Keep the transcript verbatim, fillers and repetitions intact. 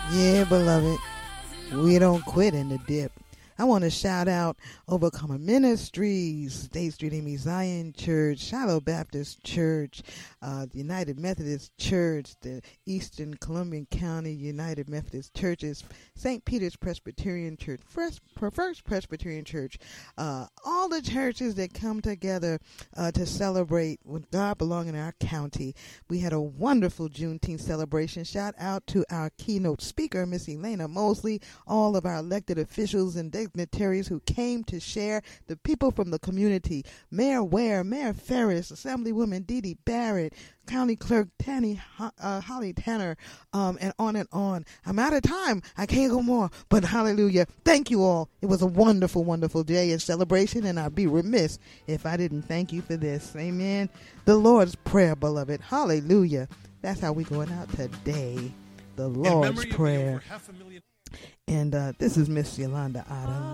Yeah, beloved, we don't quit in the dip. I want to shout out Overcomer Ministries, State Street Amy Zion Church, Shiloh Baptist Church, uh, the United Methodist Church, the Eastern Columbian County United Methodist Churches, Saint Peter's Presbyterian Church, First, First Presbyterian Church, uh, all the churches that come together uh, to celebrate with God belonging in our county. We had a wonderful Juneteenth celebration. Shout out to our keynote speaker, Miss Elena Mosley, all of our elected officials and dignitaries who came to share, the people from the community, Mayor Ware, Mayor Ferris, Assemblywoman Dee Dee Barrett, County Clerk Tanny, uh, Holly Tanner, um, and on and on. I'm out of time. I can't go more, but hallelujah. Thank you all. It was a wonderful, wonderful day and celebration, and I'd be remiss if I didn't thank you for this. Amen. The Lord's Prayer, beloved. Hallelujah. That's how we going out today. The Lord's Prayer. And uh, this is Miss Yolanda Adams.